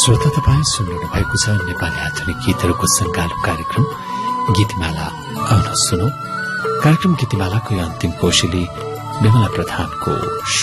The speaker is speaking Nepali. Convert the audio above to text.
श्रोता तपाईँ सुन्नु भएको छ नेपाली आधुनिक गीतहरूको संगालो कार्यक्रम गीतमाला। आउन सुनौ कार्यक्रम गीतमालाको अन्तिम कोशेली विमला प्रधानको